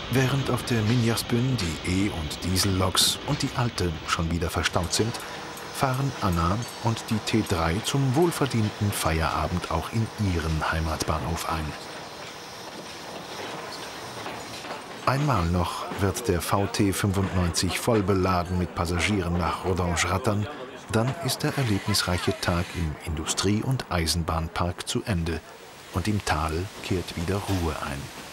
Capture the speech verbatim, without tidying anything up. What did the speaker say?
Während auf der Minyasbyn die E- und Dieselloks und die alte schon wieder verstaut sind, fahren Anna und die T drei zum wohlverdienten Feierabend auch in ihren Heimatbahnhof ein. Einmal noch wird der V T fünfundneunzig voll beladen mit Passagieren nach Rodange rattern, dann ist der erlebnisreiche Tag im Industrie- und Eisenbahnpark zu Ende und im Tal kehrt wieder Ruhe ein.